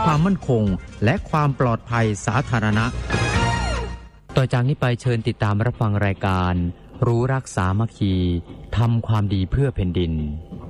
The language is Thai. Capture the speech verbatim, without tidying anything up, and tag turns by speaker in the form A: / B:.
A: ความมั่นคงและความปลอดภัยสาธารณะต่อจากนี้ไปเชิญติดตามรับฟังรายการรู้รักสามัคคีทำความดีเพื่อแผ่นดิน